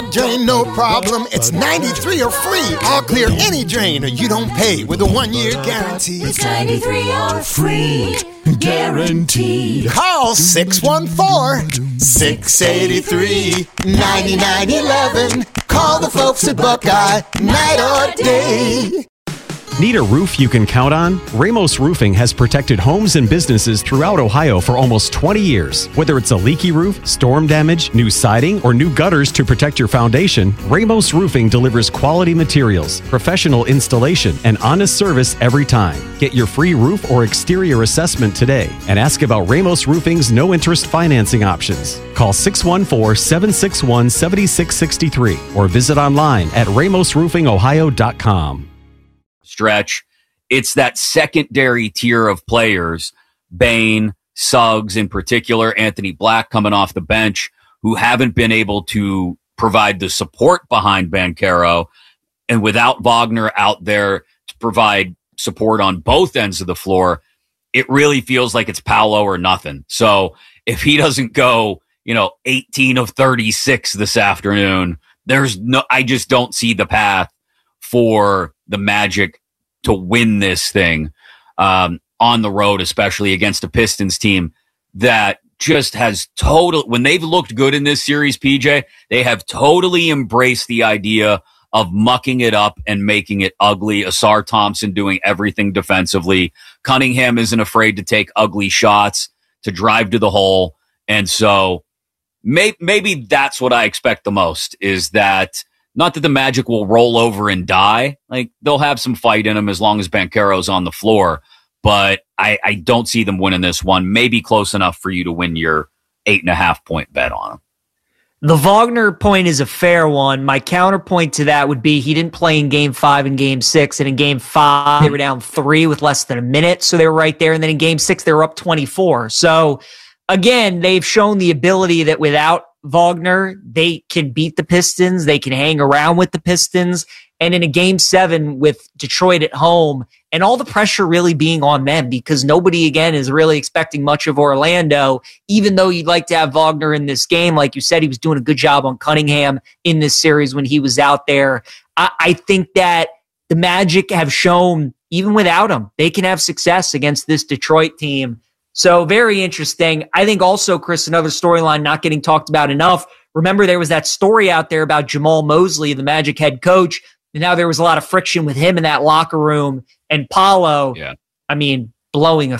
clogged drain, no problem. It's 93 or free. I'll clear any drain or you don't pay with a 1-year guarantee. It's 93 or free. Guaranteed. Call 614-683-9911. Call the folks at Buckeye, night or day. Need a roof you can count on? Ramos Roofing has protected homes and businesses throughout Ohio for almost 20 years. Whether it's a leaky roof, storm damage, new siding, or new gutters to protect your foundation, Ramos Roofing delivers quality materials, professional installation, and honest service every time. Get your free roof or exterior assessment today and ask about Ramos Roofing's no-interest financing options. Call 614-761-7663 or visit online at ramosroofingohio.com. Stretch, it's that secondary tier of players, Bane, Suggs in particular, Anthony Black coming off the bench, who haven't been able to provide the support behind Banchero, and without Wagner out there to provide support on both ends of the floor, it really feels like it's Paolo or nothing. So if he doesn't go, 18 of 36 this afternoon, I just don't see the path for the Magic to win this thing on the road, especially against a Pistons team that just has when they've looked good in this series, PJ, they have totally embraced the idea of mucking it up and making it ugly. Asar Thompson doing everything defensively. Cunningham isn't afraid to take ugly shots, to drive to the hole. And so maybe that's what I expect the most, is that not that the Magic will roll over and die. Like, they'll have some fight in them as long as Banchero's on the floor. But I don't see them winning this one. Maybe close enough for you to win your 8.5-point bet on them. The Wagner point is a fair one. My counterpoint to that would be he didn't play in Game 5 and Game 6. And in Game 5, they were down 3 with less than a minute. So they were right there. And then in Game 6, they were up 24. So, again, they've shown the ability that without Wagner, they can beat the Pistons. They can hang around with the Pistons. And in a Game 7 with Detroit at home, and all the pressure really being on them, because nobody, again, is really expecting much of Orlando, even though you'd like to have Wagner in this game. Like you said, he was doing a good job on Cunningham in this series when he was out there. I think that the Magic have shown, even without him, they can have success against this Detroit team. So very interesting. I think also, Chris, another storyline not getting talked about enough. Remember, there was that story out there about Jamal Mosley, the Magic head coach, and now there was a lot of friction with him in that locker room. And Paolo, blowing a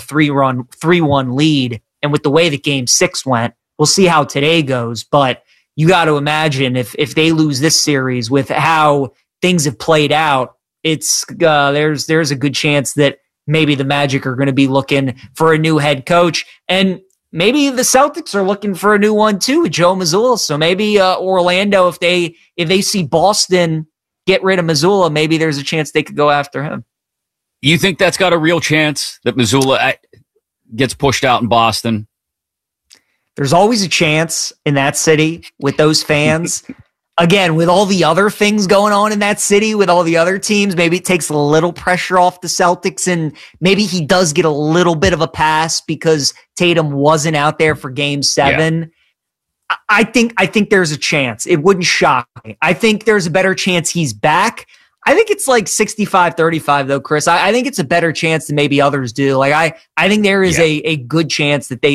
3-1 lead. And with the way that Game 6 went, we'll see how today goes. But you got to imagine if they lose this series with how things have played out, it's there's a good chance that maybe the Magic are going to be looking for a new head coach. And maybe the Celtics are looking for a new one too with Joe Mazzulla. So maybe Orlando, if they see Boston get rid of Mazzulla, maybe there's a chance they could go after him. You think that's got a real chance that Mazzulla gets pushed out in Boston? There's always a chance in that city with those fans. Again, with all the other things going on in that city, with all the other teams, maybe it takes a little pressure off the Celtics, and maybe he does get a little bit of a pass because Tatum wasn't out there for Game 7. Yeah. I think there's a chance. It wouldn't shock me. I think there's a better chance he's back. I think it's like 65-35 though, Chris. I think it's a better chance than maybe others do. Like I think there is a good chance that they